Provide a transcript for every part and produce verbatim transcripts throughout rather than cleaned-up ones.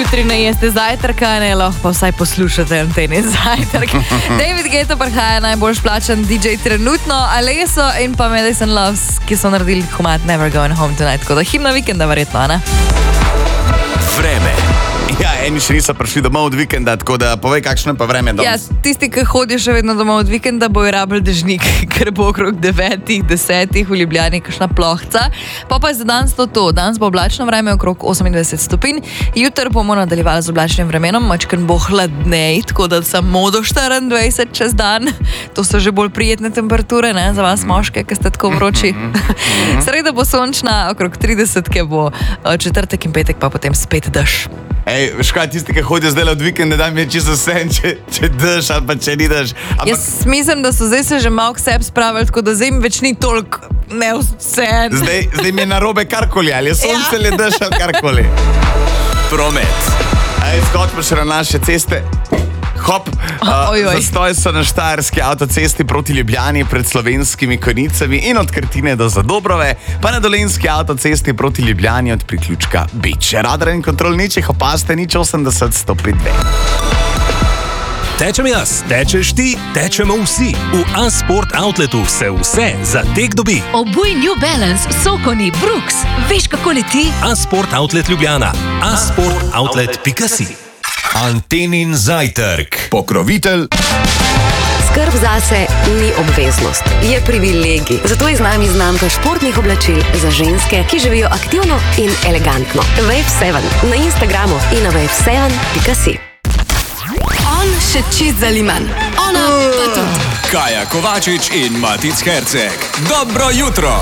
jutri ne jeste zajtrka, ne lahko pa vsaj poslušate Antene zajtrk. David Guetta prihaja najbolj plačan D J trenutno, Alesso in pa Madison Loves, ki so naredili komad Never Going Home Tonight, tako da himna vikenda verjetno, ne? Vreme. Ja, eni še niso prišli domov od vikenda, tako da povej, kakšno je pa vreme danes. Ja, tisti, ki hodijo še vedno domov od vikenda, bojo rabili dežnik, ker bo okrog devetih, desetih v Ljubljani kakšna plohca. Pa pa je za danes to to. Danes bo oblačno vreme okrog osemindvajset stopinj. Jutri bomo nadaljevali z oblačnim vremenom, mačken bo hladnej, tako da samo do štiriindvajset čez dan. To so že bolj prijetne temperature, ne, za vas moške, ki ste tako vroči. Sreda bo sončna, okrog trideset, ki bo četrtek in petek, pa potem spet dež. Ej, veš kaj, tisti, ki hodijo zdaj od vikenda, da mi je čisto vse, če, če daš ali pa če ni daš. Ampak... Jaz mislim, da so zdaj se že malo k sebi spravili, tako da zdaj mi več ni toliko ne vse. Zdaj, zdaj mi je narobe karkoli, ali je sonce ali daš ali karkoli. Promet. Ej, skočimo še na naše ceste. Hop, uh, zastoj so na štajerski avtocesti proti Ljubljani pred Slovenskimi Konjicami in od Krtine do Zadobrove, pa na dolenjski avtocesti proti Ljubljani od priključka Beč. Radar in kontrol nič, jih opaste, nič osemdeset sto pet dve. Tečem jaz, tečeš ti, tečemo vsi. V A-Sport Outletu se vse za tek dobi. Obuj New Balance, Sokoni, Brooks. Veš, kako leti? A-Sport Outlet Ljubljana. a sport outlet pika si. Antenin zajtrk. Pokrovitelj. Skrb zase ni obveznost, je privilegij. Zato je z nami znamka športnih oblačil za ženske, ki živijo aktivno in elegantno. Wave sedem na Instagramu in na wave sedem pika si. On še čist zaliman. Ona pa tudi. Kaja Kovačič in Matic Herceg. Dobro jutro.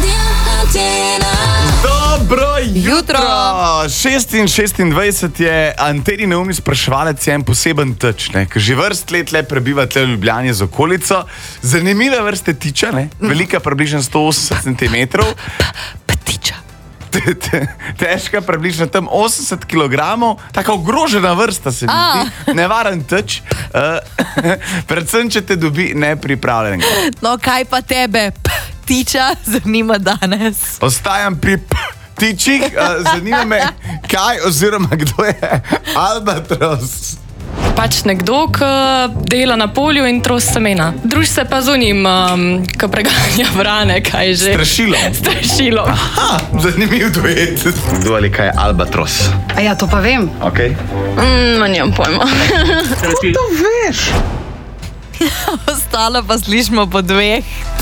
Dobro jutro. šest in šestindvajset je Antenin neumni spraševalec, je en poseben teč, ne? Ker že vrst let le prebiva tle v Ljubljani z okolico. Zanimive vrste tiča, ne? Velika približno sto osemdeset centimetrov. Ptiča. Težka približno tam osemdeset kilogramov, taka ogrožena vrsta se mi zdi, nevaren teč, uh, predvsem, če te dobi nepripravljenega. No, kaj pa tebe, ptiča, zanima danes? Ostajam pri ptičih, uh, zanima me, kaj oziroma kdo je albatros. Pač nekdo, ki dela na polju in tros semena. Druž se pa z unim, um, ki preganja vrane, kaj že. Strašilo. Strašilo. Aha, zanimiv duet. Kdo ali kaj je albatros? A ja, to pa vem. Ok. Mm, no, nimam pojma. To veš. Ostalo pa slišimo po dveh.